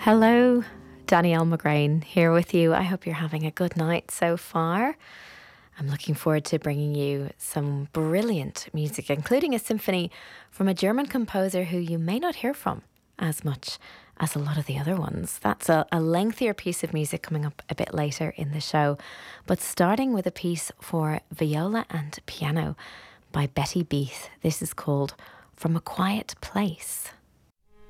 Hello, Danielle McGrain here with you. I hope you're having a good night so far. I'm looking forward to bringing you some brilliant music, including a symphony from a German composer who you may not hear from as much as a lot of the other ones. That's a lengthier piece of music coming up a bit later in the show, but starting with a piece for viola and piano by Betty Beath. This is called From a Quiet Place.